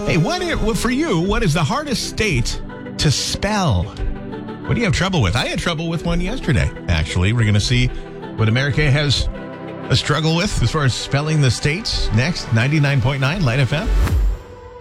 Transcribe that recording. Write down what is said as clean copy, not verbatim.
Hey, for you, what is the hardest state to spell? What do you have trouble with? I had trouble with one yesterday, actually. We're going to see what America has a struggle with as far as spelling the states next. 99.9 Light FM.